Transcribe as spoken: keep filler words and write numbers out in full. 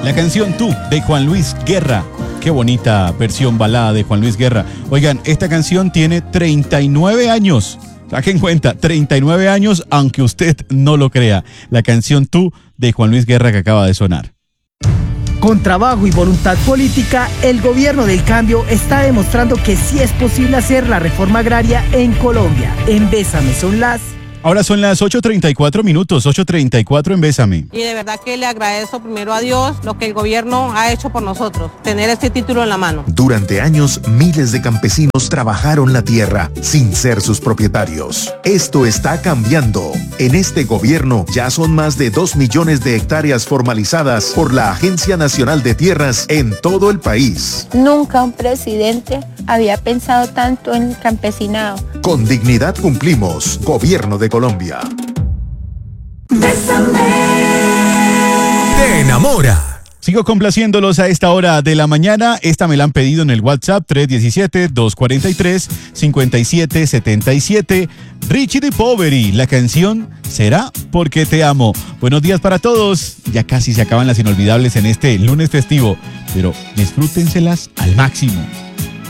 La canción Tú de Juan Luis Guerra. Qué bonita versión balada de Juan Luis Guerra. Oigan, esta canción tiene treinta y nueve años. Saquen cuenta, treinta y nueve años, aunque usted no lo crea. La canción Tú de Juan Luis Guerra que acaba de sonar. Con trabajo y voluntad política, el gobierno del cambio está demostrando que sí es posible hacer la reforma agraria en Colombia. En Bésame son las... Ahora son las ocho treinta y cuatro minutos, ocho treinta y cuatro en Bésame. Y de verdad que le agradezco primero a Dios lo que el gobierno ha hecho por nosotros, tener este título en la mano. Durante años, miles de campesinos trabajaron la tierra sin ser sus propietarios. Esto está cambiando. En este gobierno ya son más de dos millones de hectáreas formalizadas por la Agencia Nacional de Tierras en todo el país. Nunca un presidente había pensado tanto en el campesinado. Con dignidad cumplimos. Gobierno de Colombia. Bésame. Te enamora. Sigo complaciéndolos a esta hora de la mañana. Esta me la han pedido en el WhatsApp tres uno siete, dos cuatro tres, cinco siete siete siete. Richie de Poveri, la canción Será Porque Te Amo. Buenos días para todos. Ya casi se acaban las inolvidables en este lunes festivo, pero disfrútenselas al máximo.